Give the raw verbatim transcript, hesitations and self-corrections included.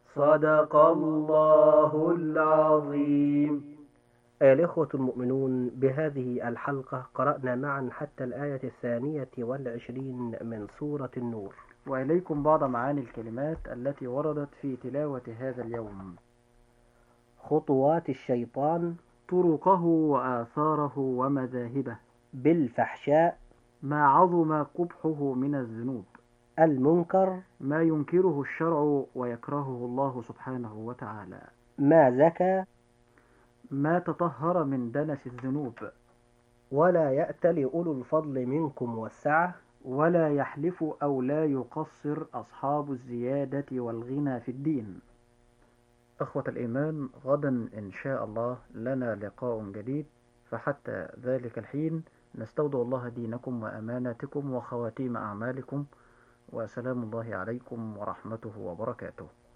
صدق الله العظيم. أيها الإخوة المؤمنون، بهذه الحلقة قرأنا معا حتى الآية الثانية والعشرين من سورة النور. وإليكم بعض معاني الكلمات التي وردت في تلاوة هذا اليوم. خطوات الشيطان، طرقه وآثاره ومذاهبه، بالفحشاء، ما عظم قبحه من الذنوب، المنكر، ما ينكره الشرع ويكرهه الله سبحانه وتعالى، ما زكى، ما تطهر من دنس الذنوب، ولا يأتل أولو الفضل منكم والسعة، ولا يحلف أو لا يقصر أصحاب الزيادة والغنى في الدين. أخوة الإيمان، غدا إن شاء الله لنا لقاء جديد، فحتى ذلك الحين نستودع الله دينكم وأماناتكم وخواتيم أعمالكم، وسلام الله عليكم ورحمته وبركاته.